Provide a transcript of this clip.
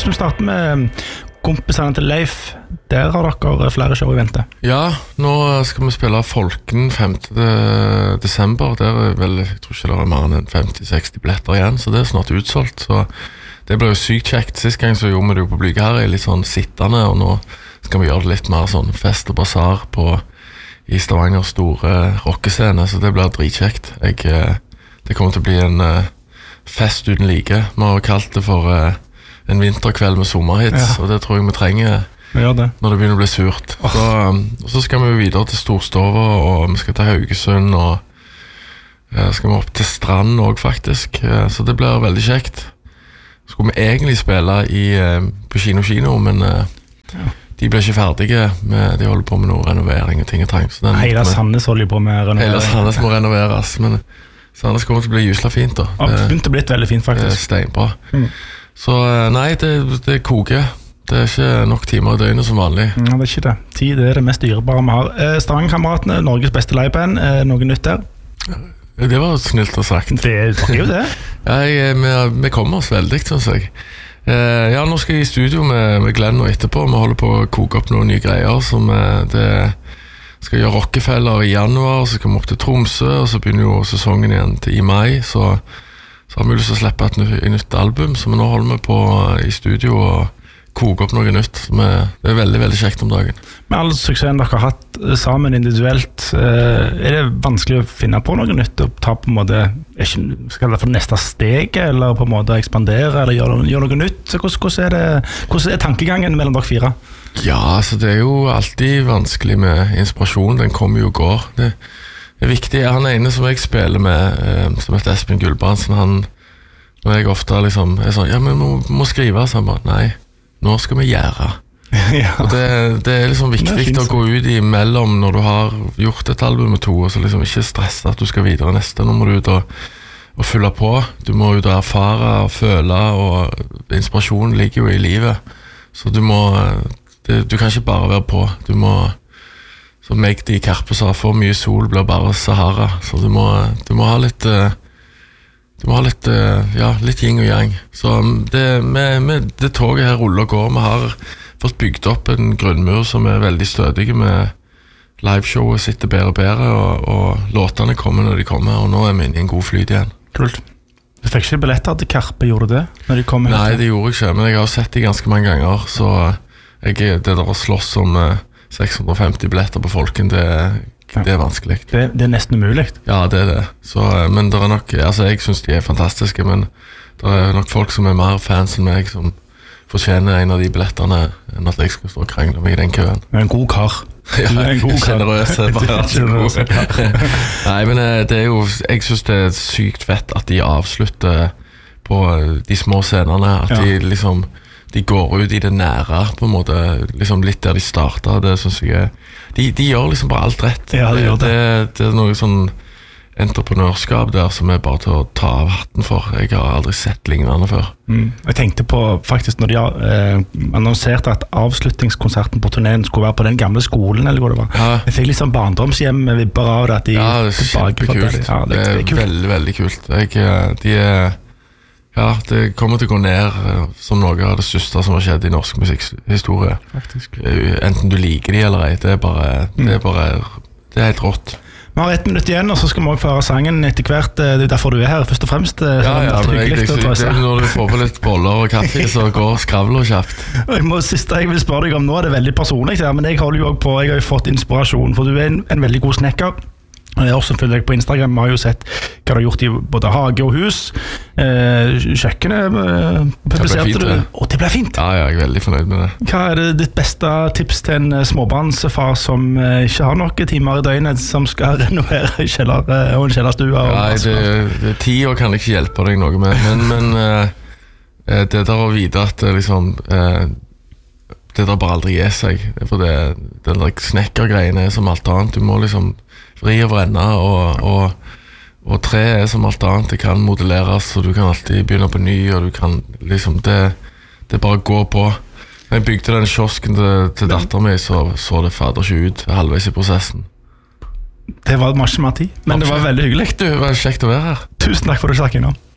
Hvis vi starter med kompisene til Leif, der har dere flere show i vente. Ja, nå skal vi spille Folken 5. desember. Der vel, jeg tror ikke det er mer enn 50-60 billetter igjen, så det er snart utsolgt. Så det ble jo sykt kjekt. Sist gang så gjorde vi det jo på Blyge her, litt sånn sittende, og nå skal vi gjøre det litt mer sånn fest og basar i Stavanger store rockescene, så det blir dritkjekt. Det kommer til å bli en fest uten like. Vi har kalt det for en vinterkveld med sommerhits, og det tror jeg vi trenger når det begynner å bli surt. Så skal vi jo videre til Storstova, og vi skal til Haugesund, og skal vi opp til Strand også faktisk, så det blir veldig kjekt. Skulle vi egentlig spille på Kino, men de ble ikke ferdige, de holder på med noe renovering og ting og tang. Hele Sandnes holder på med renovering. Hele Sandnes må renoveres, men Sandnes kommer til å bli jusla fint da. Det begynte å bli veldig fint faktisk. Steinbra. Så nei, det koker. Det er ikke nok timer i døgnet som vanlig. Ja, det er ikke det. Tid er det mest dyrebare vi har. Stavanger-kameratene, Norges beste liveband, noe nytt der? Det var snilt å sagt. Det er jo det. Vi kommer oss veldig, synes jeg. Ja, nå skal jeg i studio med Glenn og etterpå. Vi holder på å koke opp noen nye greier som det skal gjøre Rockefeller i januar, så skal vi opp til Tromsø, og så begynner jo sesongen igjen i mai, så har vi lyst til å slippe et nytt album, så nå holder vi på i studio og koke opp noe nytt. Det er veldig, veldig kjekt om dagen. Med all suksessen dere har hatt sammen individuelt, er det vanskelig å finne på noe nytt og ta på en måte, skal det for neste steg, eller på en måte ekspandere, eller gjøre noe nytt? Hvordan er tankegangen mellom dere fire? Ja, altså det er jo alltid vanskelig med inspirasjon, den kommer jo og går. Det er viktig. Han ene som jeg spiller med, som heter Espen Gulbrandsen, når jeg ofte liksom er sånn, ja, men vi må skrive, så han bare, nei, nå skal vi gjøre. Og det er liksom viktig å gå ut imellom når du har gjort et album med 2, og så liksom ikke stresse at du skal videre neste. Nå må du ut og fylle på. Du må ut og erfare og føle, og inspirasjonen ligger jo i livet. Så du kan ikke bare være på. Du må, som Magdi Karpe sa, for mye sol blir bare Sahara. Så du må ha litt litt yin og yang. Så det toget her ruller og går. Vi har fått bygd opp en grunnmur som er veldig stødige, med liveshowet sitter bedre og bedre, og låtene kommer når de kommer, og nå er vi inne i en god flyt igjen. Kult. Du fikk ikke billetter til Karpe, gjorde du det? Når de kom? Nei, det gjorde jeg ikke, men jeg har sett det ganske mange ganger, så det der å slåss om 650 billetter på Folken, det er vanskelig. Det er nesten umulig. Ja, det er det. Så, men det er nok, altså jeg synes de er fantastiske, men det er nok folk som er mer fans enn meg, som fortjener en av de billettene, enn at jeg skal stå og krangle meg i den køen. Du er en god kar. Ja, generøs. Nei, men det er jo, jeg synes det er sykt fett at de avslutter på de små scenene, at de liksom de går ut i det nære, på en måte, liksom litt der de startet. Det synes jeg de gjør liksom bare alt rett. Ja, det er noe sånn entreprenørskap der som er bare til å ta av hatten for. Jeg har aldri sett lignende før. Jeg tenkte på faktisk når de annonserte at avslutningskonserten på turnéen skulle være på den gamle skolen, eller hva det var. Ja. Jeg fikk litt sånn barndomshjem med vibber av det, at de det er kjempekult. Ja, det er kult. Veldig, veldig kult. Det kommer til å gå ned som noe av det største som har skjedd i norsk musikkhistorie. Faktisk. Enten du liker de eller ei, det er helt rått. Vi har 1 minutt igjen, og så skal vi også få høre sangen etter hvert. Det er derfor du er her, først og fremst. Når du får på litt boller og kaffe, så går skravler kjapt. Siste jeg vil spørre deg om nå, det er veldig personlig, men jeg holder jo også på, jeg har jo fått inspirasjon, for du er en veldig god snekker. Jeg har også følger deg på Instagram, har jo sett hva du har gjort i både hage og hus. Kjøkkenet publiserte du, og det ble fint. Ja, jeg er veldig fornøyd med det. Hva er det ditt beste tips til en småbarnsfar som ikke har noen timer i døgnet, som skal renovere kjeller og en kjellerstue? Nei, tida kan ikke hjelpe deg noe med, men det der å vite at liksom det der bare aldri gir seg, for det der snekkergreiene er som alt annet. Du må liksom vri og vrenne, og tre er som alt annet. Det kan modelleres, og du kan alltid begynne på ny, og du kan liksom, det bare gå på. Når jeg bygde den kiosken til datteren min, så det fader ikke ut halvveis i prosessen. Det var masse mer tid, men det var veldig hyggelig. Det var kjekt å være her. Tusen takk for at du snakket innom.